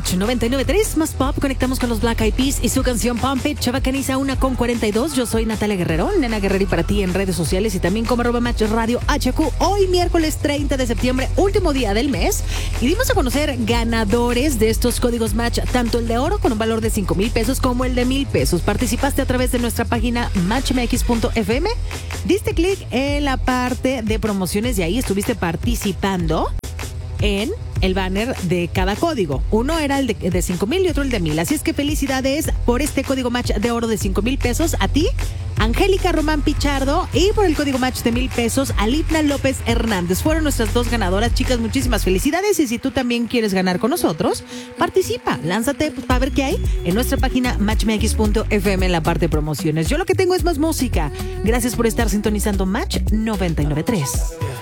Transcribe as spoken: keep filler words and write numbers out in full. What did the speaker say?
Match noventa y nueve punto tres, más pop. Conectamos con los Black Eyed Peas y su canción Pump It. Chava Caniza, una con cuarenta y dos. Yo soy Natalia Guerrero, Nena Guerrero, y para ti en redes sociales y también como arroba Match Radio H Q. Hoy miércoles treinta de septiembre, último día del mes, y dimos a conocer ganadores de estos códigos Match, tanto el de oro con un valor de cinco mil pesos como el de mil pesos. Participaste a través de nuestra página match m x punto f m, diste clic en la parte de promociones y ahí estuviste participando en el banner de cada código. Uno era el de, de cinco mil y otro el de mil. Así es que felicidades por este código Match de oro de cinco mil pesos a ti, Angélica Román Pichardo, y por el código Match de mil pesos a Litna López Hernández. Fueron nuestras dos ganadoras, chicas. Muchísimas felicidades. Y si tú también quieres ganar con nosotros, participa, lánzate pues, para ver qué hay en nuestra página match m x punto f m en la parte de promociones. Yo lo que tengo es más música. Gracias por estar sintonizando Match noventa y nueve punto tres.